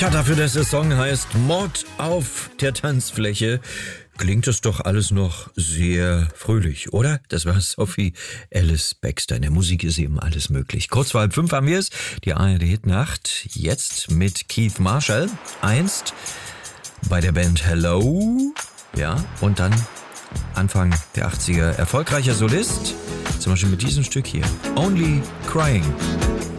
Tja, dafür, dass der Song heißt Mord auf der Tanzfläche, klingt es doch alles noch sehr fröhlich, oder? Das war Sophie Ellis Bextor. In der Musik ist eben alles möglich. Kurz vor 4:30 haben wir es, die ARD-Hitnacht, jetzt mit Keith Marshall, einst bei der Band Hello, ja, und dann Anfang der 80er erfolgreicher Solist, zum Beispiel mit diesem Stück hier, Only Crying.